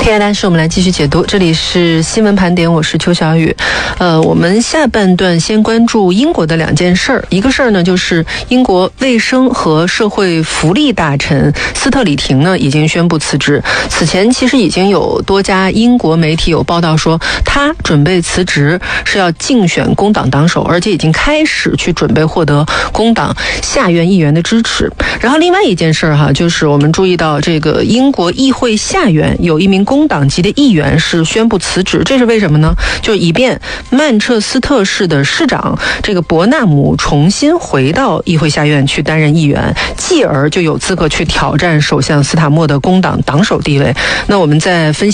天然大事，我们来继续解读。这里是新闻盘点，我是邱小雨。我们下半段先关注英国的两件事儿。一个事儿呢，就是英国卫生和社会福利大臣斯特里廷呢已经宣布辞职。此前其实已经有多家英国媒体有报道说，他准备辞职是要竞选工党党首，而且已经开始去准备获得工党下院议员的支持。然后另外一件事儿就是我们注意到这个英国议会下院有一名工党籍的议员是宣布辞职，这是为什么呢？就以便曼彻斯特市的市长这个伯纳姆重新回到议会下院去担任议员，继而就有资格去挑战首相斯塔默的工党党首地位。那我们在分析